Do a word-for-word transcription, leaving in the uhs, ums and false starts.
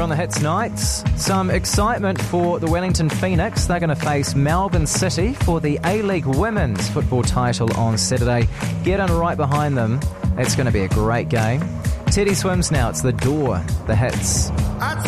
on the Hits Nights. Some excitement for the Wellington Phoenix. They're going to face Melbourne City for the A-League Women's Football title on Saturday. Get in right behind them. It's going to be a great game. Teddy Swims now. It's The Door, the Hits.